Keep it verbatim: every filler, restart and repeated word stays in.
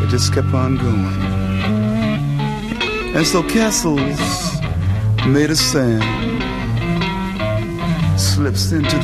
it just kept on going. And so castles made of sand slips into